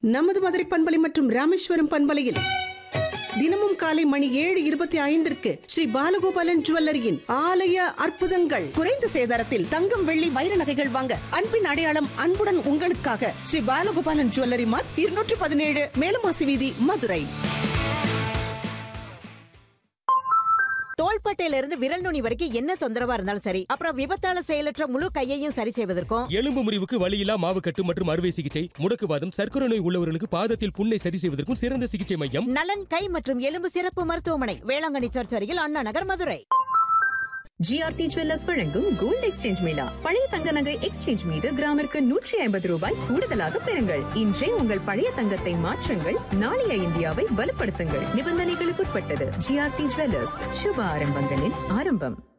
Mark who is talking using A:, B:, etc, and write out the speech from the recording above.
A: நமது மதுரை பண்பலை மற்றும் ராமேஸ்வரம் பண்பலையில் தினமும் காலை மணி 7:25 ஸ்ரீ பாலகோபாலன் ஜுவல்லரியின் ஆலய அற்புதங்கள். குறைந்த சேதாரத்தில் தங்கம், வெள்ளி, வைர நகைகள் வாங்க அன்பின் அடையாளம் அன்புடன் உங்களுக்காக ஸ்ரீ பாலகோபாலன் ஜுவல்லரி மார்க் 217 மேலமாசி வீதி, மதுரை.
B: தோள்பட்டையில இருந்து விரல் நுனி வரைக்கும் என்ன தொந்தரவா இருந்தாலும் சரி, அப்புறம் விபத்தால செயலற்ற முழு கையையும் சரி செய்வதற்கும்,
C: எலும்பு முறிவுக்கு வலியில்லா மாவுக்கட்டு மற்றும் அறுவை சிகிச்சை, முடக்குவாதம், சர்க்கரை நோய் உள்ளவர்களுக்கு பாதத்தில் புண்ணை சரி செய்வதற்கும் சிறந்த சிகிச்சை மையம்
B: நலன் கை மற்றும் எலும்பு சிறப்பு மருத்துவமனை, வேளாங்கண்ணி சர்ச் அருகில், அண்ணா நகர், மதுரை.
D: ஜிஆர்டி ஜுவல்லர்ஸ் வழங்கும் கோல்ட் எக்ஸ்சேஞ்ச் மேளா. பழைய தங்க நகை எக்ஸ்சேஞ்ச் மீது கிராமிற்கு 150 ரூபாய் கூடுதலாக பெறுங்கள். இன்றே உங்கள் பழைய தங்கத்தை மாற்றுங்கள், நாளைய இந்தியாவை வலுப்படுத்துங்கள். நிபந்தனைகளுக்குட்பட்டது. ஜிஆர்டி ஜுவல்லர்ஸ், சுப ஆரம்பங்களின் ஆரம்பம்.